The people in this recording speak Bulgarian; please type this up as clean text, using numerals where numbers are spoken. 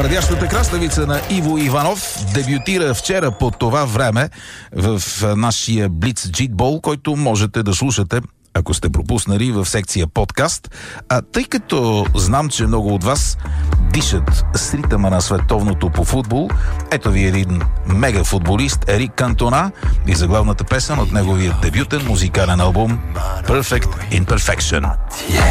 Пърдящата краставица на Иво Иванов дебютира вчера по това време в нашия Блиц Джитбол, който можете да слушате, ако сте пропуснали, в секция подкаст. А тъй като знам, че много от вас дишат с ритъма на световното по футбол, ето ви един мега футболист Ерик Кантона и заглавната песен от неговия дебютен музикален албум Perfect Imperfection.